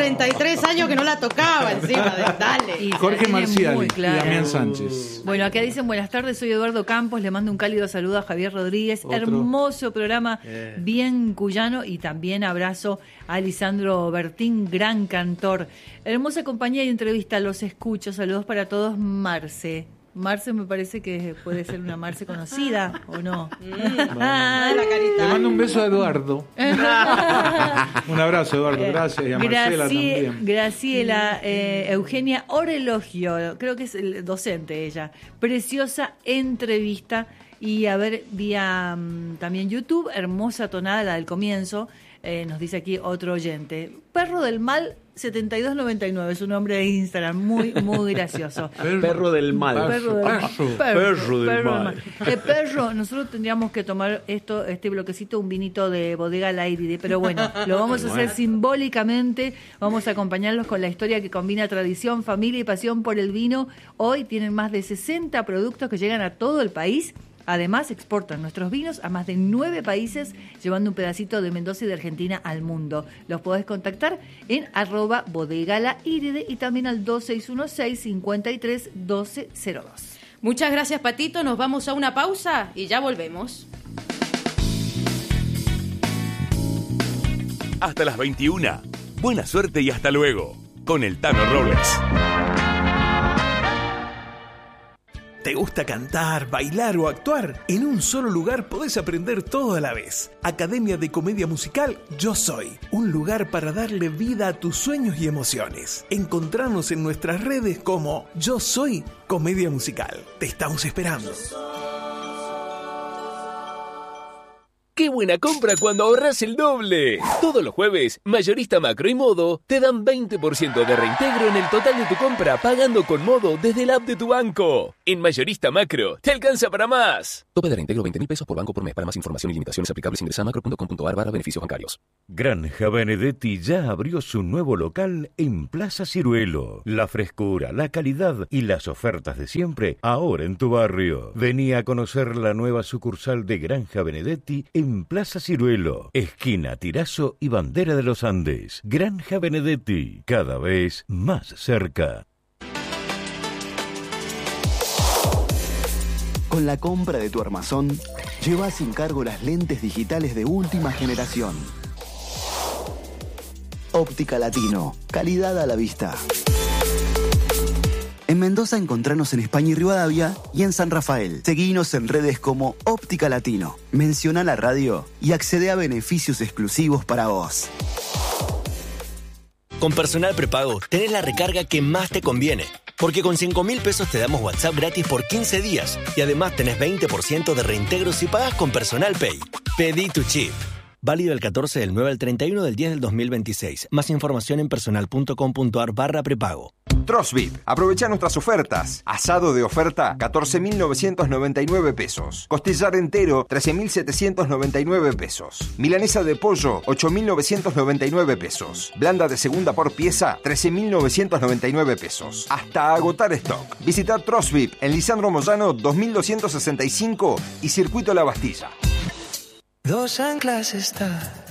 33 años que no la tocaba encima. Dale. Y Jorge Marcial y claro. Damián Sánchez. Bueno, acá dicen buenas tardes, soy Eduardo Campos, le mando un cálido saludo a Javier Rodríguez. Otro. Hermoso programa, bien cuyano, y también abrazo a Lisandro Bertín, gran cantor. Hermosa compañía y entrevista, los escucho. Saludos para todos, Marce. Marce me parece que puede ser una Marce conocida, ¿o no? La carita. Le mando un beso a Eduardo. Un abrazo, Eduardo. Gracias. Y a Marcela también. Graciela, Eugenia Orelogio, creo que es el docente ella. Preciosa entrevista. Y a ver, vía también YouTube, hermosa tonada, la del comienzo. Nos dice aquí otro oyente. Perro del Mal 7299 es un nombre de Instagram, muy gracioso. Perro del mal. Perro del mal. Perro del mal. Perro, nosotros tendríamos que tomar este bloquecito, un vinito de Bodega La Iride, pero bueno, lo vamos a hacer simbólicamente. Vamos a acompañarlos con la historia que combina tradición, familia y pasión por el vino. Hoy tienen más de 60 productos que llegan a todo el país. Además, exportan nuestros vinos a más de 9 países, llevando un pedacito de Mendoza y de Argentina al mundo. Los podés contactar en @bodegalairide y también al 2616-531202. Muchas gracias, Patito. Nos vamos a una pausa y ya volvemos. Hasta las 21. Buena suerte y hasta luego. Con el Tano Robles. ¿Te gusta cantar, bailar o actuar? En un solo lugar podés aprender todo a la vez. Academia de Comedia Musical Yo Soy. Un lugar para darle vida a tus sueños y emociones. Encontranos en nuestras redes como Yo Soy Comedia Musical. Te estamos esperando. ¡Qué buena compra cuando ahorras el doble! Todos los jueves, Mayorista Macro y Modo te dan 20% de reintegro en el total de tu compra pagando con Modo desde la app de tu banco. En Mayorista Macro, te alcanza para más. Tope de reintegro 20.000 pesos por banco por mes. Para más información y limitaciones aplicables ingresa a macro.com.ar/beneficios bancarios. Granja Benedetti ya abrió su nuevo local en Plaza Ciruelo. La frescura, la calidad y las ofertas de siempre ahora en tu barrio. Vení a conocer la nueva sucursal de Granja Benedetti en Plaza Ciruelo, esquina Tirazo y Bandera de los Andes. Granja Benedetti, cada vez más cerca. Con la compra de tu armazón, lleva sin cargo las lentes digitales de última generación. Óptica Latino, calidad a la vista. En Mendoza encontranos en España y Rivadavia y en San Rafael. Seguinos en redes como Óptica Latino. Menciona la radio y accede a beneficios exclusivos para vos. Con Personal Prepago tenés la recarga que más te conviene. Porque con 5.000 pesos te damos WhatsApp gratis por 15 días. Y además tenés 20% de reintegro si pagás con Personal Pay. Pedí tu chip. Válido del 14 del 9 al 31 del 10 del 2026. Más información en personal.com.ar/prepago. Trosvip. Aprovecha nuestras ofertas. Asado de oferta, 14.999 pesos. Costillar entero, 13.799 pesos. Milanesa de pollo, 8.999 pesos. Blanda de segunda por pieza, 13.999 pesos. Hasta agotar stock. Visita Trosvip en Lisandro Moyano 2265 y Circuito La Bastilla. Dos anclas está